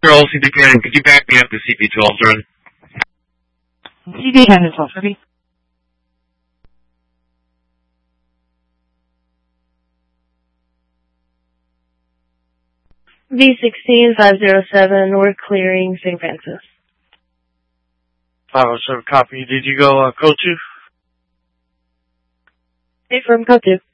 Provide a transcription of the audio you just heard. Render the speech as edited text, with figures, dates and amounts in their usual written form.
Olsen to Cannon, could you back me up to CP12's run? CP10 is ready. V16-507, we're clearing St. Francis. 507, copy. Did you go code 2? Hey, from code 2.